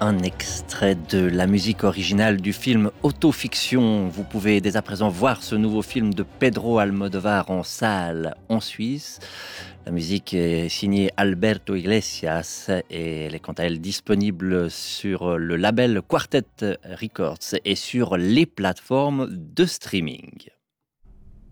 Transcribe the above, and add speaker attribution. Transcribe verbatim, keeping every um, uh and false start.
Speaker 1: Un extrait de la musique originale du film Autofiction. Vous pouvez dès à présent voir ce nouveau film de Pedro Almodovar en salle en Suisse. La musique est signée Alberto Iglesias et elle est quant à elle disponible sur le label Quartet Records et sur les plateformes de streaming.